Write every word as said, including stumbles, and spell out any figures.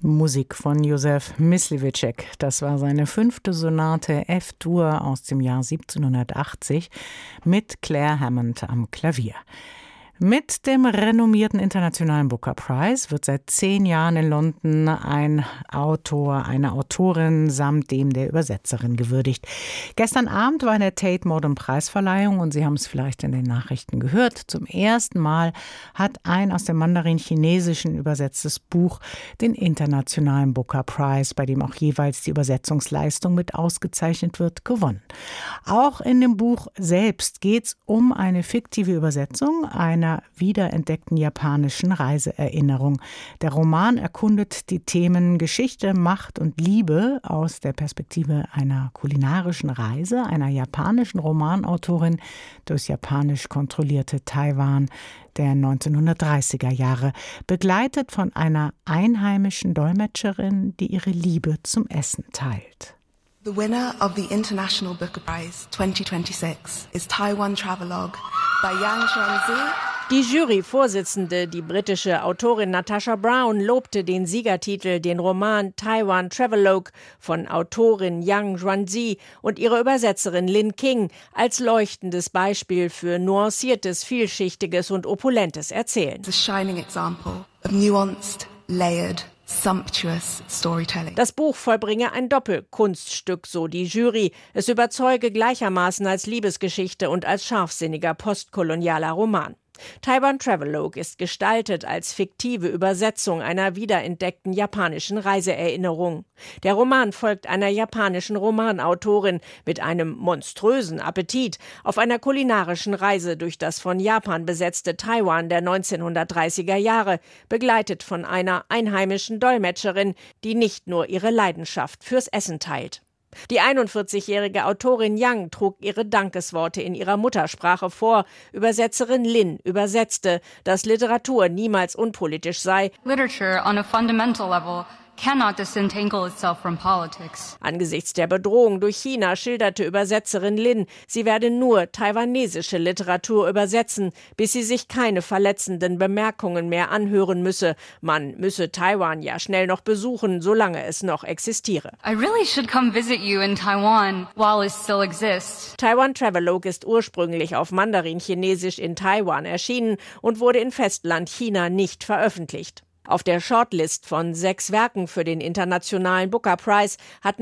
Musik von Józef Mysliveček. Das war seine fünfte Sonate F-Dur aus dem Jahr siebzehnhundertachtzig mit Claire Hammond am Klavier. Mit dem renommierten Internationalen Booker Prize wird seit zehn Jahren in London ein Autor, eine Autorin samt dem der Übersetzerin gewürdigt. Gestern Abend war in der Tate Modern Preisverleihung und Sie haben es vielleicht in den Nachrichten gehört. Zum ersten Mal hat ein aus dem Mandarin-Chinesischen übersetztes Buch den Internationalen Booker Prize, bei dem auch jeweils die Übersetzungsleistung mit ausgezeichnet wird, gewonnen. Auch in dem Buch selbst geht es um eine fiktive Übersetzung einer wiederentdeckten japanischen Reiseerinnerung. Der Roman erkundet die Themen Geschichte, Macht und Liebe aus der Perspektive einer kulinarischen Reise, einer japanischen Romanautorin durchs japanisch kontrollierte Taiwan der neunzehnhundertdreißiger Jahre, begleitet von einer einheimischen Dolmetscherin, die ihre Liebe zum Essen teilt. The winner of the International Booker Prize twenty twenty-six is Taiwan Travelogue by Yang Xuanzi. Die Juryvorsitzende, die britische Autorin Natasha Brown, lobte den Siegertitel, den Roman Taiwan Travelogue von Autorin Yang Xuanzi und ihrer Übersetzerin Lin King als leuchtendes Beispiel für nuanciertes, vielschichtiges und opulentes Erzählen. It's a shining example of nuanced, layered, sumptuous storytelling. Das Buch vollbringe ein Doppelkunststück, so die Jury. Es überzeuge gleichermaßen als Liebesgeschichte und als scharfsinniger postkolonialer Roman. Taiwan Travelogue ist gestaltet als fiktive Übersetzung einer wiederentdeckten japanischen Reiseerinnerung. Der Roman folgt einer japanischen Romanautorin mit einem monströsen Appetit auf einer kulinarischen Reise durch das von Japan besetzte Taiwan der neunzehnhundertdreißiger Jahre, begleitet von einer einheimischen Dolmetscherin, die nicht nur ihre Leidenschaft fürs Essen teilt. Die einundvierzigjährige Autorin Yang trug ihre Dankesworte in ihrer Muttersprache vor. Übersetzerin Lin übersetzte, dass Literatur niemals unpolitisch sei. Literature on a fundamental level cannot disentangle itself from politics. Angesichts der Bedrohung durch China schilderte Übersetzerin Lin, sie werde nur taiwanesische Literatur übersetzen, bis sie sich keine verletzenden Bemerkungen mehr anhören müsse. Man müsse Taiwan ja schnell noch besuchen, solange es noch existiere. I really should come visit you in Taiwan while it still exists. Taiwan Travelogue ist ursprünglich auf Mandarin-Chinesisch in Taiwan erschienen und wurde in Festland China nicht veröffentlicht. Auf der Shortlist von sechs Werken für den Internationalen Booker Prize hatten